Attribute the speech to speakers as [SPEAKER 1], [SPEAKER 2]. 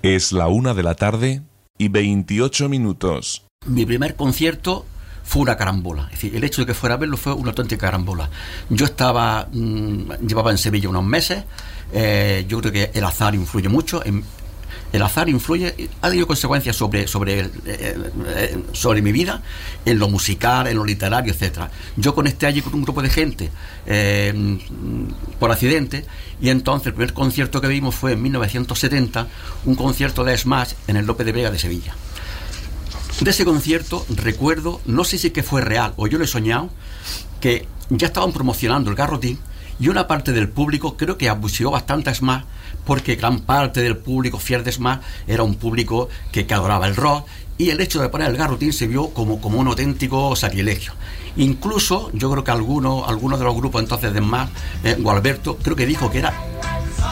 [SPEAKER 1] Es la 1:28 p.m.
[SPEAKER 2] Mi primer concierto fue una carambola. Es decir, el hecho de que fuera a verlo fue una auténtica carambola. Yo llevaba en Sevilla unos meses. Yo creo que el azar influye mucho. El azar ha tenido consecuencias sobre mi vida, en lo musical, en lo literario, etcétera. Yo conecté allí con un grupo de gente por accidente, y entonces el primer concierto que vimos fue en 1970, un concierto de Smash en el Lope de Vega de Sevilla. De ese concierto recuerdo, no sé si es que fue real o yo lo he soñado, que ya estaban promocionando el Garrotín, y una parte del público creo que abucheó bastante a Smash, porque gran parte del público fiel de Smash era un público que adoraba el rock, y el hecho de poner el Garrotín se vio como un auténtico sacrilegio. Incluso yo creo que algunos de los grupos entonces de Smash, Gualberto, creo que dijo que era